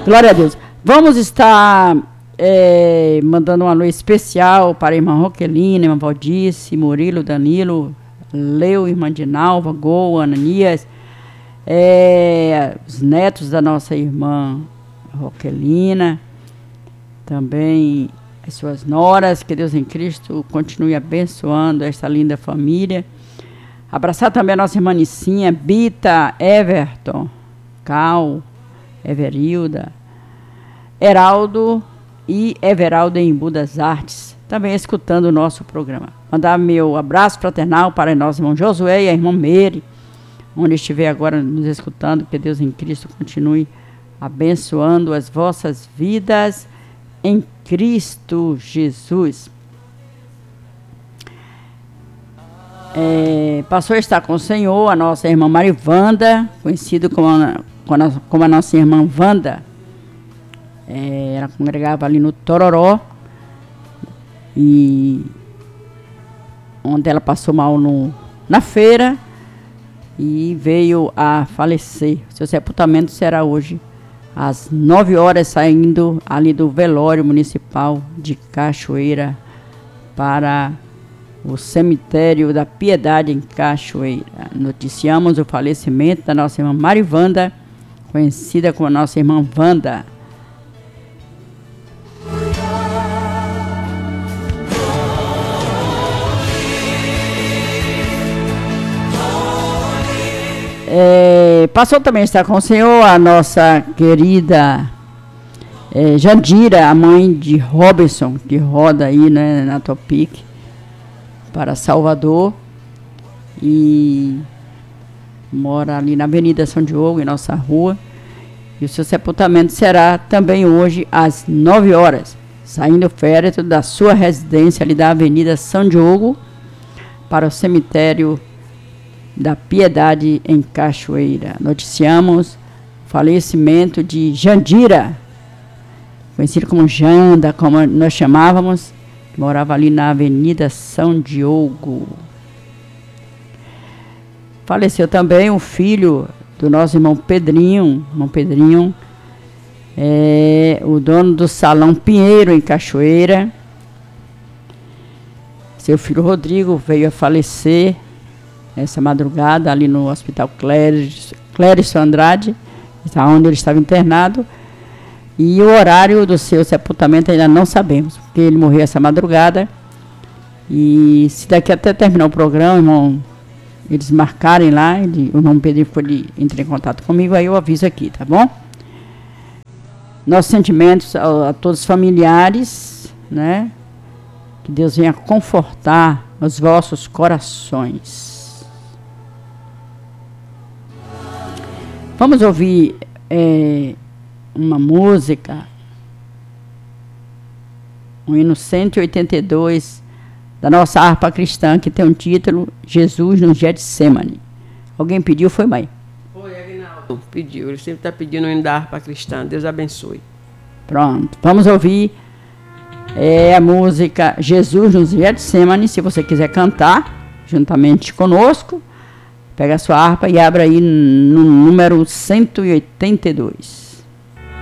Glória a Deus. Vamos estar mandando um alô especial para a irmã Roquelina, irmã Valdice, Murilo, Danilo, Leu, irmã Dinalva, Gol, Ananias, os netos da nossa irmã Roquelina, também as suas noras, que Deus em Cristo continue abençoando esta linda família. Abraçar também a nossa irmã Nicinha, Bita, Everton, Cal, Everilda, Heraldo e Everaldo em Embu das Artes, também escutando o nosso programa. Mandar meu abraço fraternal para nosso irmão Josué e a irmã Meire, onde estiver agora nos escutando, que Deus em Cristo continue abençoando as vossas vidas em Cristo Jesus. Passou a estar com o Senhor a nossa irmã Marivanda, conhecida como a nossa irmã Wanda. Ela congregava ali no Tororó, e onde ela passou mal na feira e veio a falecer. Seu sepultamento será hoje às 9 horas, saindo ali do velório municipal de Cachoeira para o cemitério da Piedade em Cachoeira. Noticiamos o falecimento da nossa irmã Marivanda, conhecida como a nossa irmã Wanda. Passou também a estar com o Senhor a nossa querida Jandira, a mãe de Robinson, que roda aí, né, na Topic para Salvador e mora ali na Avenida São Diogo, em nossa rua. E o seu sepultamento será também hoje às 9 horas, saindo o féretro da sua residência ali da Avenida São Diogo para o cemitério da Piedade em Cachoeira. Noticiamos o falecimento de Jandira, conhecido como Janda, como nós chamávamos, que morava ali na Avenida São Diogo. Faleceu também o filho do nosso irmão Pedrinho, o dono do Salão Pinheiro em Cachoeira. Seu filho Rodrigo veio a falecer essa madrugada ali no Hospital Cléricio Andrade, onde ele estava internado, e o horário do seu sepultamento ainda não sabemos, porque ele morreu essa madrugada. E se daqui até terminar o programa, irmão, eles marcarem lá, o irmão Pedro foi entrar em contato comigo, aí eu aviso aqui, tá bom? Nossos sentimentos a todos os familiares, né? Que Deus venha confortar os vossos corações. Vamos ouvir uma música, o hino 182 da nossa harpa cristã, que tem um título, Jesus no Getsemane. Alguém pediu, foi, mãe? Foi, Aguinaldo pediu, ele sempre está pedindo o hino da harpa cristã. Deus abençoe. Pronto, vamos ouvir a música Jesus no Getsemane. Se você quiser cantar juntamente conosco, pega a sua harpa e abra aí no número 182.